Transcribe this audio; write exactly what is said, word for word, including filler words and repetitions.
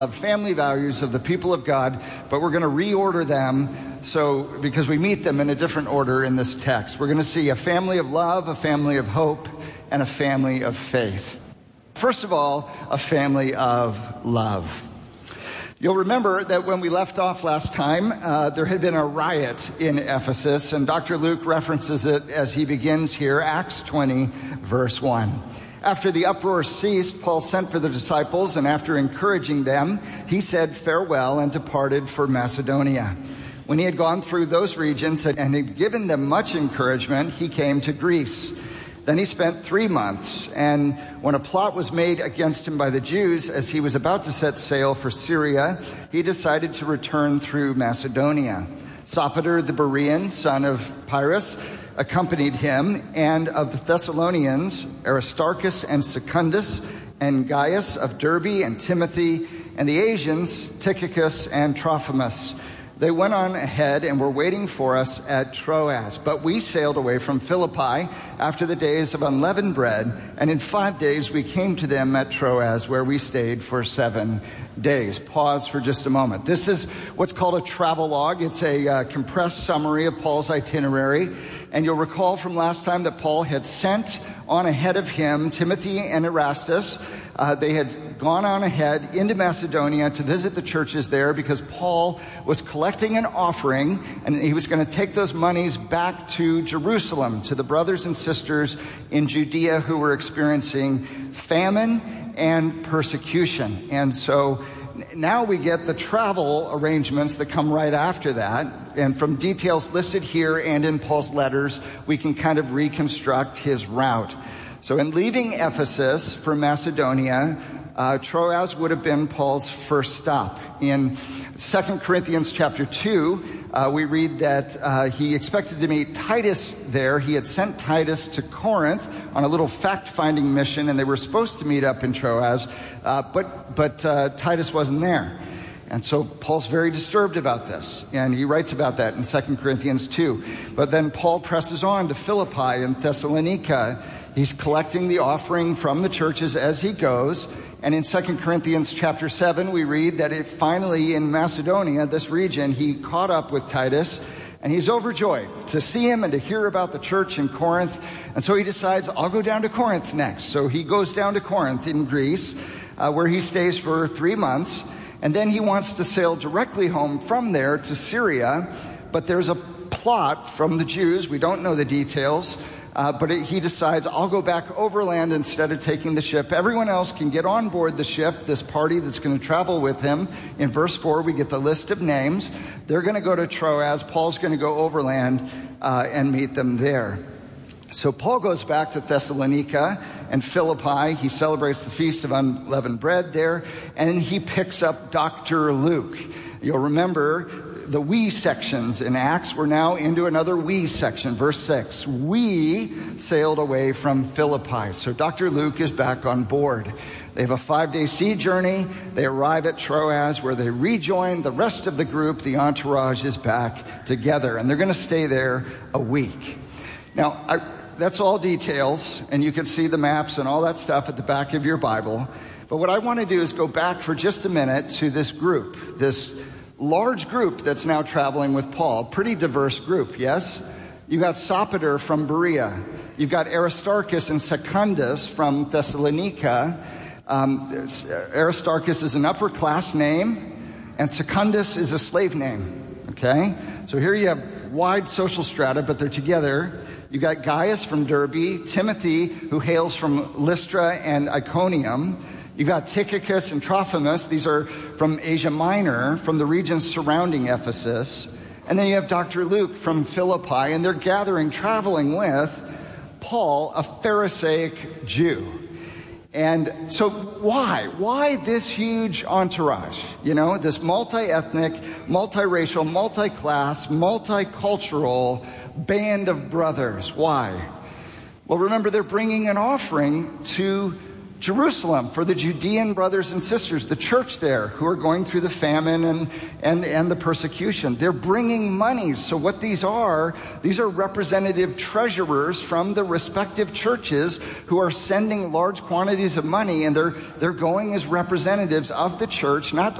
of family values of the people of God, but we're going to reorder them so because we meet them in a different order in this text. We're going to see a family of love, a family of hope, and a family of faith. First of all, a family of love. You'll remember that when we left off last time, uh, there had been a riot in Ephesus, and Doctor Luke references it as he begins here, Acts twenty, verse one. After the uproar ceased, Paul sent for the disciples, and after encouraging them, he said farewell and departed for Macedonia. When he had gone through those regions and had given them much encouragement, he came to Greece. Then he spent three months, and when a plot was made against him by the Jews as he was about to set sail for Syria, he decided to return through Macedonia. Sopater the Berean, son of Pyrrhus, accompanied him, and of the Thessalonians, Aristarchus and Secundus, and Gaius of Derbe and Timothy, and the Asians, Tychicus and Trophimus. They went on ahead and were waiting for us at Troas, but we sailed away from Philippi after the days of unleavened bread, and in five days we came to them at Troas, where we stayed for seven days. Pause for just a moment. This is what's called a travelogue. It's a uh, compressed summary of Paul's itinerary. And you'll recall from last time that Paul had sent on ahead of him Timothy and Erastus. Uh, they had gone on ahead into Macedonia to visit the churches there because Paul was collecting an offering, and he was going to take those monies back to Jerusalem, to the brothers and sisters in Judea who were experiencing famine and persecution. And so now we get the travel arrangements that come right after that. And from details listed here and in Paul's letters, we can kind of reconstruct his route. So in leaving Ephesus for Macedonia, uh, Troas would have been Paul's first stop. In Second Corinthians chapter two, uh, we read that uh, he expected to meet Titus there. He had sent Titus to Corinth on a little fact-finding mission, and they were supposed to meet up in Troas, uh, but, but uh, Titus wasn't there. And so Paul's very disturbed about this, and he writes about that in Second Corinthians two. But then Paul presses on to Philippi and Thessalonica. He's collecting the offering from the churches as he goes. And in Second Corinthians chapter seven, we read that it finally in Macedonia, this region, he caught up with Titus, and he's overjoyed to see him and to hear about the church in Corinth. And so he decides, I'll go down to Corinth next. So he goes down to Corinth in Greece, uh, where he stays for three months. And then he wants to sail directly home from there to Syria. But there's a plot from the Jews. We don't know the details. Uh, but it, he decides, I'll go back overland instead of taking the ship. Everyone else can get on board the ship, this party that's going to travel with him. In verse four, we get the list of names. They're going to go to Troas. Paul's going to go overland uh, and meet them there. So Paul goes back to Thessalonica and Philippi. He celebrates the Feast of Unleavened Bread there, and he picks up Doctor Luke. You'll remember the we sections in Acts. We're now into another we section, verse six. We sailed away from Philippi. So Doctor Luke is back on board. They have a five-day sea journey. They arrive at Troas, where they rejoin the rest of the group. The entourage is back together, and they're going to stay there a week. Now, I, that's all details, and you can see the maps and all that stuff at the back of your Bible. But what I want to do is go back for just a minute to this group, this large group that's now traveling with Paul. Pretty diverse group, yes? You got Sopater from Berea. You've got Aristarchus and Secundus from Thessalonica. Um, Aristarchus is an upper class name, and Secundus is a slave name, okay? So here you have wide social strata, but they're together. You got Gaius from Derbe, Timothy, who hails from Lystra and Iconium. You've got Tychicus and Trophimus. These are from Asia Minor, from the regions surrounding Ephesus. And then you have Doctor Luke from Philippi, and they're gathering, traveling with Paul, a Pharisaic Jew. And so why? Why this huge entourage? You know, this multi-ethnic, multiracial, multi-class, multicultural band of brothers. Why? Well, remember, they're bringing an offering to Jerusalem, for the Judean brothers and sisters, the church there, who are going through the famine and, and, and the persecution. They're bringing money. So what these are, these are representative treasurers from the respective churches who are sending large quantities of money, and they're, they're going as representatives of the church, not